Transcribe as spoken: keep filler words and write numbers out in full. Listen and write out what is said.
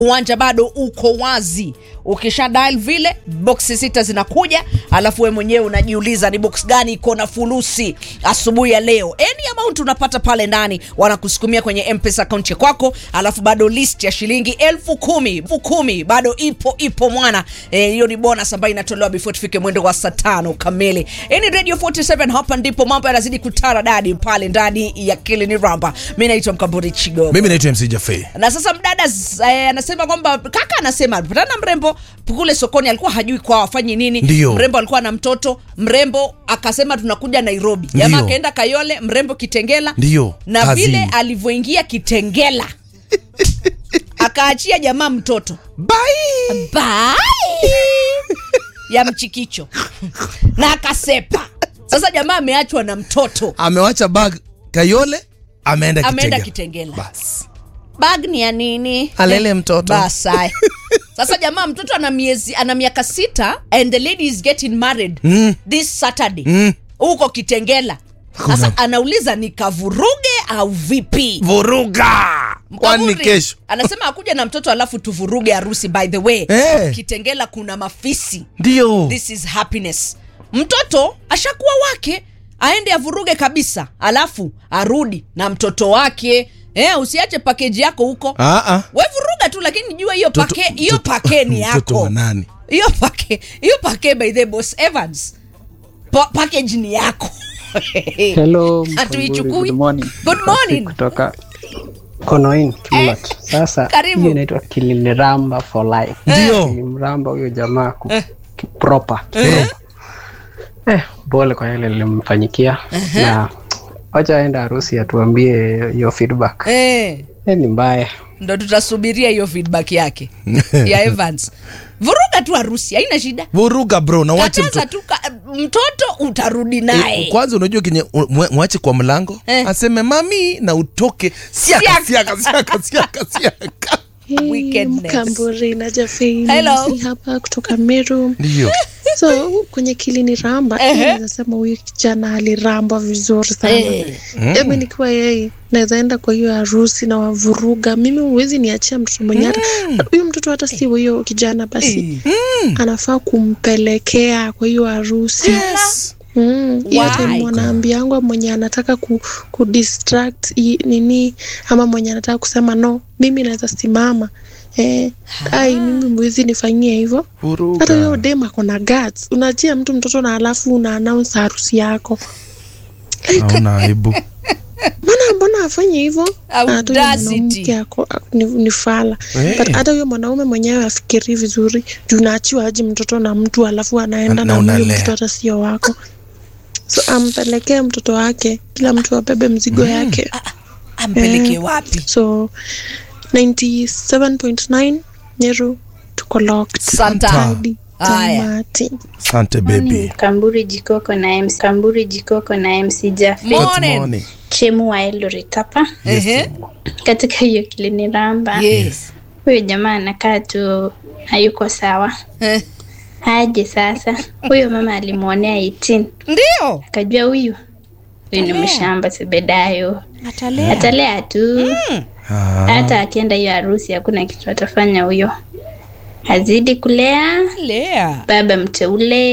Uwanja bado uko wazi. Ukisha dial vile boxi sita zinakuja, alafu wewe mwenyewe unajiuliza ni box gani iko na fulusi asubuhi ya leo. Any amount unapata pale ndani, wanakusukumia kwenye M-Pesa account yako, alafu bado list ya shilingi elfu kumi, elfu kumi bado ipo ipo mwana. Hiyo e, ni bonus ambayo inatolewa before tufike mwendo wa saa tano kamili. Any Radio forty-seven, hapa ndipo mambo yanazidi kutara dadi pale ndani ya Kilini Ramba. Mimi naitwa Mkamburi Chigo. Mimi naitwa M C Jaffe. Na sasa mdada eh, anasema kwamba kaka anasema alipatana mrembo kule sokoni, alikuwa hajui kwa afanye nini. Ndiyo. Mrembo alikuwa na mtoto, mrembo akasema tunakuja Nairobi. Jamaa akaenda Kayole, mrembo Kitengela. Ndiyo. Na Kazi. vile alivyoingia Kitengela akaachia jamaa mtoto. Bye. Bye. Ya mchikicho. Na akasepa. Sasa jamaa ameachwa na mtoto. Amewacha bag Kayole, ameenda Kitengela. Ameenda Kitengela. Bas. Bag ni ya nini? Alele mtoto. Basai. Sasa jamaa mtoto ana miezi ana miaka sita and the lady is getting married Mm. this Saturday. Mm. Huko Kitengela. Sasa anauliza nikavuruge au vipi? Vuruga. Kwani kesho? Anasema akuja na mtoto alafu tuvuruge harusi. By the way, Eh. Kitengela kuna mafisi. Ndio. This is happiness. Mtoto ashakuwa wake, aende avuruge kabisa, alafu arudi na mtoto wake. Eh, usiache package yako huko. Ah ah. Wewe vuruga tu, lakini jua hiyo Toto- pake hiyo toto- pake ni mtoto yako. wa nani? Hiyo pake, hiyo pake by the boss Evans. Pa package ni yako. Hello, Hatuichukui. good morning. Good morning. Kutoka Konoin Kimlat. Sasa Karibu. hiyo inaitwa Kilini Ramba for life. Ndio. Kilini Ramba huyo jamaa ku, ki- proper. Eh. proper. Eh, pole kwa yale lilimfanyikia. Na wacha aenda harusi atuambie hiyo feedback. Eh, Eh, ni mbaya. ndo tutasubiria hiyo feedback yake ya Evans. Vuruga tu harusi, haina shida. Vuruga bro, na wache Kataza mtoto. tu ka- mtoto utarudi naye. E, kwanza unajua kenye mwe- mwache kwa mlango, Eh. aseme mami na utoke. Siaka Siaka. siaka siaka siaka siaka. Hey, Wickedness. Mkamburi na Jaffe Hello. ni hapa kutoka Meru. Ndio. So kwenye Kilini Ramba, Ehe. naweza sema huyu kijana aliramba vizuri sana. Eh. Hebu nikiwa yeye naweza enda kwa hiyo harusi na wavuruga. Mimi huwezi niachia mtoto mwenye hata huyo mtoto hata si huyo kijana basi. Anafaa kumpelekea kwa hiyo harusi. Yes. Mm, hiyo Why? time mwanaambiangwa mwenye anataka ku, ku distract i, nini ama mwenye anataka kusema no, mimi naweza simama. Eh, ai mimi mwezi nifanyie hivyo. Hata hiyo Vuruga. dem ako na guts. Unachia mtu mtoto na alafu una announce harusi yako. Hauna aibu. Mbona mbona afanye hivyo? Audacity. Hata huyo mwanamke ako ni, ni fala. Eh. But hata huyo mwanaume mwenyewe afikiri vizuri. Juu unaachiwa aje mtoto na mtu alafu anaenda Na na huyo unalea. mtoto hata sio wako. So ampelekee mtoto wake, kila mtu abebe mzigo yake. Ampeleke Eh. wapi? So ninety-seven point nine Nyeru tuko locked. Santa. Hadi Haya. tamati. Asante baby. Kamburi Jikoko na M C Kamburi Jikoko na M C Jaffe. Good Morning. morning. Chemu wa Eldoret hapa. Ehe. Katika hiyo Kilini Ramba. Yes. Huyo jamaa anakaa tu hayuko sawa. Eh. Aje sasa. Huyo mama alimuonea eighteen. Ndio. Akajua huyu huyu ni mshamba sebedayo. Atalea. Atalea tu. Ah. Hata akienda hiyo harusi hakuna kitu atafanya huyo. Azidi kulea Lea. baba mteule.